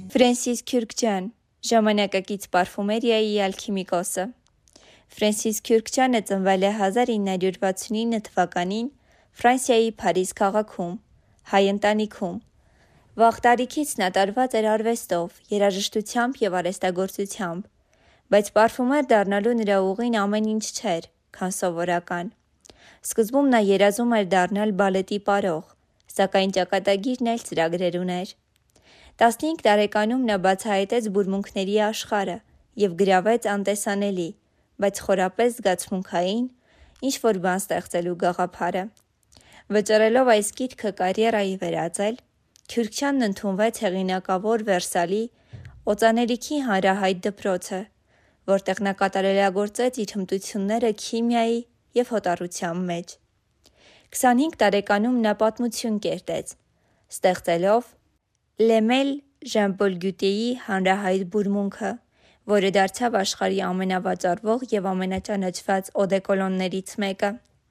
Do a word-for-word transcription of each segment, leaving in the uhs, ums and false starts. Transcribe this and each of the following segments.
Ֆրենսիս Քյուրքչյան, ժամանակակից պարֆումերիայի ալքիմիկոսը։ Ֆրենսիս Քյուրքչյանը ծնվել է հազար ինը հարյուր վաթսունինը թվականին Ֆրանսիայի Փարիզ քաղաքում, հայ ընտանիքում։ Վաղ տարիքից նա տարված էր արվեստով, երաժշտությամբ և արհեստագործությամբ, բայց պարֆումեր դառնալու նրա ուղին ամեն ինչ չէր, քան սովորական։ Սկզբում նա երազում էր դառնալ բալետի պարող, սակայն ճակատագիրն էլ ծրագրեր ուներ։ տասնհինգ տարեկանում նա բացահայտեց բուրմունքների աշխարհը և գրավեց անտեսանելի, բայց խորապես զգացմունքային ինչ-որ բան ստեղծելու գաղափարը։ Վճռելով այս գիտքը կարիերայի վերածել, Քյուրքչյանն ընդունվեց հեղինակավոր Վերսալի օծանելիքի հանրահայտ դպրոցը, որտեղ նա կատարելագործեց իր հմտությունները քիմիայի և հոտառության մեջ։ քսանհինգ տարեկանում նա պատմություն կերտեց, ստեղծելով Լեմել Ժան-Պոլ Գյուտեի հանրահայտ բուրմունքը, որը դարձավ աշխարհի ամենավաճառվող և ամենաճանաչված օդեկոլոններից մեկը։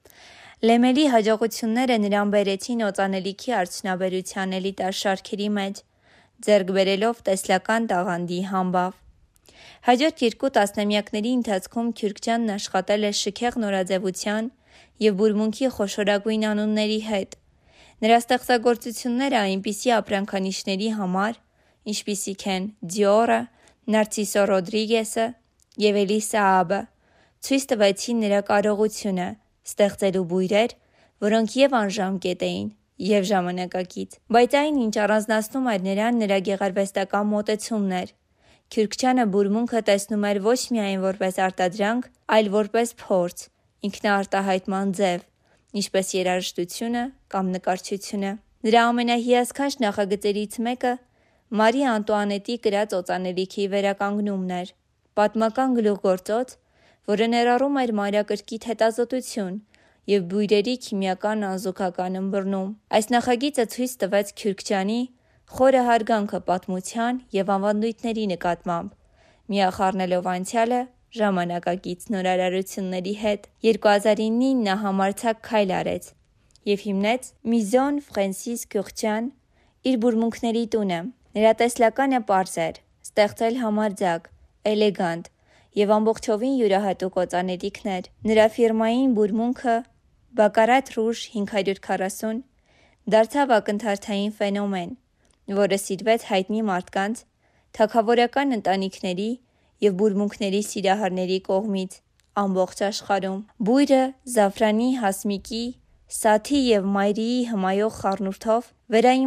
Լեմելի հաջողությունները նրան բերեցին օծանելիքի արդյունաբերության էլիտար շարքերի մեջ, ձեռք բերելով տեսլական տաղանդի համբավ։ Հաջորդ երկու տասնամյակների ընթացքում Քյուրքչյանն աշխատել է շքեղ նորաձևության և բուրմունքի խոշորագույն անունների հետ։ Նրա ստեղծագործությունները այնպիսի ապրանքանիշների համար, ինչպիսիք են Դիորը, Նարցիսո Ռոդրիգեսը և Էլիսա Աբը, ցույց տվեցին նրա կարողությունը ստեղծելու բույրեր, որոնք և անժամկետ էին, և ժամանակակից։ Բայց այն, ինչ առանձնացնում էր նրան, նրա գեղարվեստական մոտեցումն էր։ Քյուրքչյանը բուրմունքը տեսնում էր ոչ միայն որպես արտադրանք, այլ որպես փորձ, ինքնաարտահայտման ձև, ինչպես երաժշտությունը կամ նկարչությունը։ Նրա ամենահիասքանչ նախագծերից մեկը Մարի Անտուանետի կրած օծանելիքի վերականգնումն էր, պատմական գլուխգործոց, որը ներառում էր մանրակրկիտ հետազոտություն և բույրերի քիմիական անզուգական ըմբռնում։ Այս նախագիծը ցույց տվեց Քյուրքչյանի խորը հարգանքը պատմության և ավանդույթների նկատմամբ, միախառնելով անցյալը ժամանակակից նորարարությունների հետ։ երկու հազար իննին նա համարձակ քայլ արեց և հիմնեց Maison Francis Kurkdjian, իր բուրմունքների տունը։ Նրա տեսլականը պարզ էր՝ ստեղծել համարձակ, էլեգանտ և ամբողջովին յուրահատուկ օծանելիքներ։ Նրա ֆիրմային բուրմունքը Baccarat Rouge հինգ հարյուր քառասուն դարձավ ակնթարթային ֆենոմեն, որը սիրվեց հայտնի մարդկանց, թագավորական ընտանիքների և բուրմունքների սիրահարների կողմից ամբողջ աշխարհում։ Բույրը զաֆրանի, հասմիկի, սաթի և մայրիի հմայող խառնուրդով վերաիմաստավորված